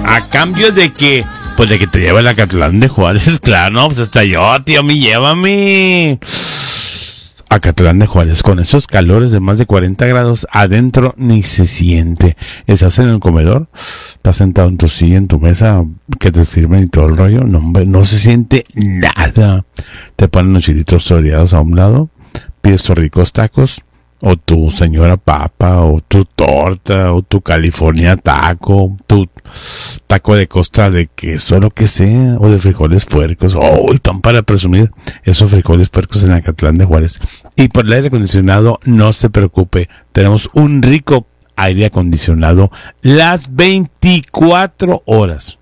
¿A cambio de qué? Pues de que te lleve la Acatlán de Juárez, claro, no, pues hasta yo, tío, llévame. Acatlán de Juárez, con esos calores de más de 40 grados, adentro ni se siente. Estás en el comedor, estás sentado en tu silla, en tu mesa, que te sirven y todo el rollo, no, hombre, no se siente nada. Te ponen los chilitos toreados a un lado, pides tus ricos tacos, o tu señora papa, o tu torta, o tu California taco, tu taco de costa de queso, lo que sea, o de frijoles puercos. ¡Oh, tan para presumir esos frijoles puercos en Acatlán de Juárez! Y por el aire acondicionado, no se preocupe, tenemos un rico aire acondicionado las 24 horas.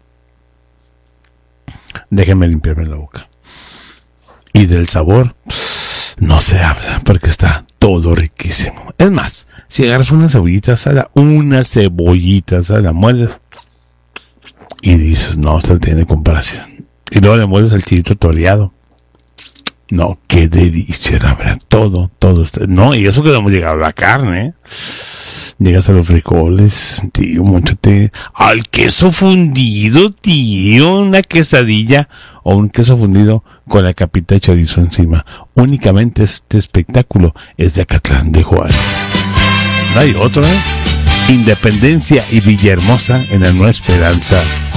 Déjenme limpiarme la boca. Y del sabor no se habla, porque está todo riquísimo. Es más, si agarras una cebollita asada, mueles y dices, no, esto tiene comparación. Y luego le mueles el chilito toreado. No, qué delicia, la verdad. Todo está. No, y eso que no hemos llegado a la carne, ¿eh? Llegas a los frijoles, tío, móchate al queso fundido, tío, una quesadilla o un queso fundido con la capita de chorizo encima. Únicamente este espectáculo es de Acatlán de Juárez. No hay otro, ¿eh? Independencia y Villahermosa en la Nueva Esperanza,